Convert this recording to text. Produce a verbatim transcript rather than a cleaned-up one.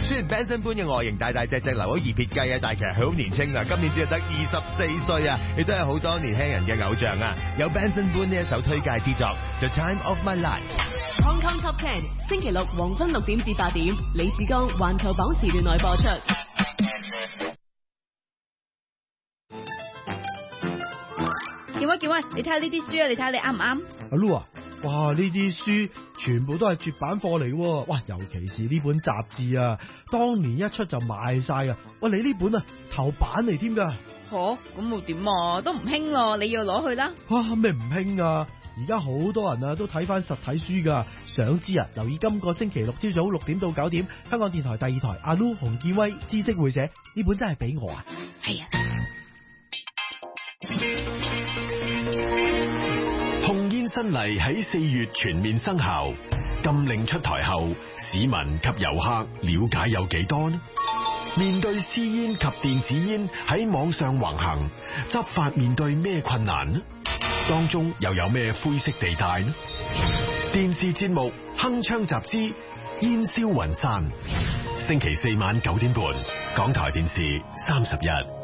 雖然 Benson Boone 嘅外形大大隻隻，留咗二撇雞啊，但係其實佢好年輕啊，今年只係得二十四歲啊，亦都係好多年輕人嘅偶像啊。有 Benson Boone 呢一首推介之作《The Time of My Life》。Hong Kong Top Ten， 星期六黃昏六點至八點，李志剛環球榜時段內播出。 健威健威，你睇下呢啲書啊，你睇下你啱唔啱？ 阿 Lu 啊，哇！呢啲書全部都係絕版貨嚟嘅，哇！尤其是呢本雜誌啊，當年一出就賣晒啊！喂，你呢本啊頭版嚟添噶。 吓，咁又點啊？都唔興咯，你要攞去啦。 哇，咩唔興啊？而家好多人啊都睇翻實體書噶，想知啊？留意今個星期六朝早六點到九點，香港電台第二台阿 Lu 洪建威知識會社，呢本真係俾我啊！ 係啊。 控煙新例喺四月全面生效，禁令出台後，市民及遊客了解有幾多呢？面對私煙及電子煙喺網上橫行，執法面對咩困難呢？當中又有咩灰色地帶呢？電視節目《鏗鏘集之煙消雲散》，星期四晚九點半，港台電視三十一。